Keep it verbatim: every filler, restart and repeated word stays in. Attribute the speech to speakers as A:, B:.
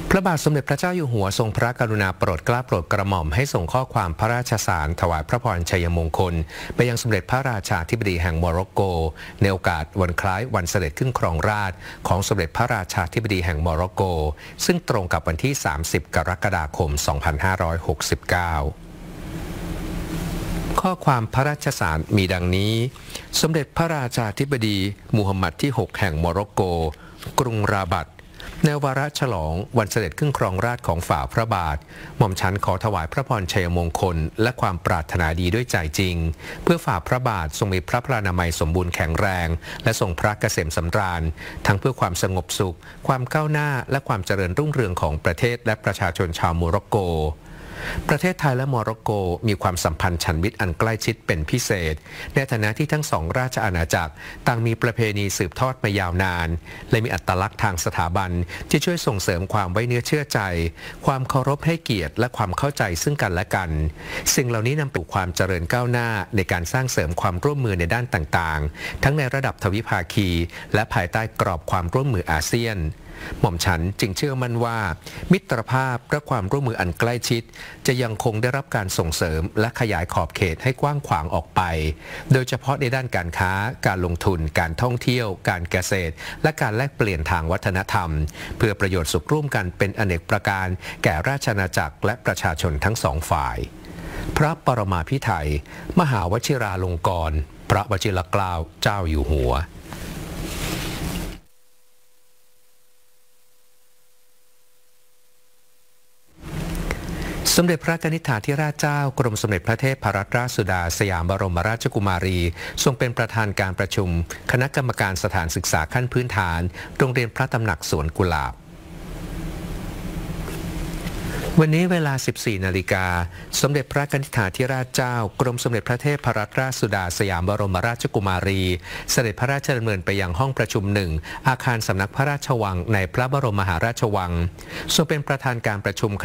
A: พระบาทสมเด็จพระเจ้าอยู่หัวทรงพระกรุณาโปรดเกล้าโปรดกระหม่อมให้ส่งข้อความพระราชสารถวายพระพรชัยมงคลไปยังสมเด็จพระราชาธิบดีแห่งโมร็อกโกในโอกาสวันคล้ายวันเสด็จขึ้นครองราชย์ของสมเด็จพระราชาธิบดีแห่งโมร็อกโกซึ่งตรงกับวันที่สามสิบกรกฎาคมสองพันห้าร้อยหกสิบเก้าข้อความพระราชสารมีดังนี้สมเด็จพระราชาธิบดีมูฮัมหมัดที่หกแห่งโมร็อกโกกรุงราบัตในวาระฉลองวันเสด็จขึ้นครองราชย์ของฝ่าพระบาทหม่อมฉันขอถวายพระพรชัยมงคลและความปรารถนาดีด้วยใจจริงเพื่อฝ่าพระบาททรงมีพระพลานามัยสมบูรณ์แข็งแรงและทรงพระเกษมสำราญทั้งเพื่อความสงบสุขความก้าวหน้าและความเจริญรุ่งเรืองของประเทศและประชาชนชาวโมร็อกโกประเทศไทยและโมร็อกโกมีความสัมพันธ์ฉันมิตรอันใกล้ชิดเป็นพิเศษในฐานะที่ทั้งสองราชอาณาจักรต่างมีประเพณีสืบทอดมายาวนานและมีอัตลักษณ์ทางสถาบันที่ช่วยส่งเสริมความไว้เนื้อเชื่อใจความเคารพให้เกียรติและความเข้าใจซึ่งกันและกันสิ่งเหล่านี้นำไปสู่ความเจริญก้าวหน้าในการสร้างเสริมความร่วมมือในด้านต่างๆทั้งในระดับทวิภาคีและภายใต้กรอบความร่วมมืออาเซียนหม่อมฉันจึงเชื่อมั่นว่ามิตรภาพและความร่วมมืออันใกล้ชิดจะยังคงได้รับการส่งเสริมและขยายขอบเขตให้กว้างขวางออกไปโดยเฉพาะในด้านการค้าการลงทุนการท่องเที่ยวการเกษตรและการแลกเปลี่ยนทางวัฒนธรรมเพื่อประโยชน์สุขร่วมกันเป็นอเนกประการแก่ราชอาณาจักรและประชาชนทั้งสองฝ่ายพระปรมาภิไธยมหาวชิราลงกรณ์พระวชิรเกล้าเจ้าอยู่หัวสมเด็จพระกนิษฐาธิราชเจ้ากรมสมเด็จพระเทพรัตนราชสุดาสยามบรมราชกุมารีทรงเป็นประธานการประชุมคณะกรรมการสถานศึกษาขั้นพื้นฐานโรงเรียนพระตำหนักสวนกุหลาบวันนี้เวลา สิบสี่นาฬิกาสมเด็จพระกนิษฐาธิราชเจ้ากรมสมเด็จพระเทพรัตนราชสุดาสยามบรมราชกุมารีเสด็จพระราชดำเนินไปยังห้องประชุมหนึ่งอาคารสำนักพระราชวังในพระบรมมหาราชวังทรงเป็นประธานการประชุม